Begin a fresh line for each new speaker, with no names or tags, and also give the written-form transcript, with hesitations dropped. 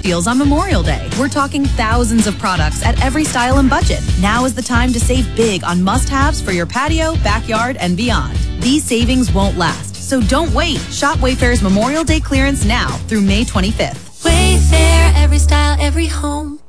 deals on Memorial Day. We're talking thousands of products at every style and budget. Now is the time to save big on must-haves for your patio, backyard, and beyond. These savings won't last, so don't wait. Shop Wayfair's Memorial Day clearance now through May 25th.
Wayfair, every style, every home.